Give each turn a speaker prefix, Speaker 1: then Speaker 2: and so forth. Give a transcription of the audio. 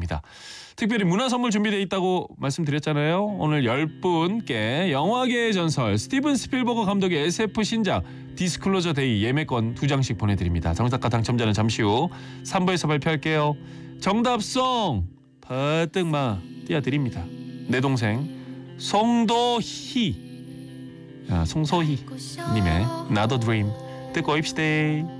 Speaker 1: 보내드립니다. 특별히 문화 선물 준비되어 있다고 말씀드렸잖아요. 오늘 10분께 영화계의 전설 스티븐 스필버그 감독의 SF 신작 디스클로저 데이 예매권 2장씩 보내드립니다. 정답과 당첨자는 잠시 후 3부에서 발표할게요. 정답송 버뜩 띄워드립니다. 내 동생 송소희 님의 Not a Dream 듣고 입시대.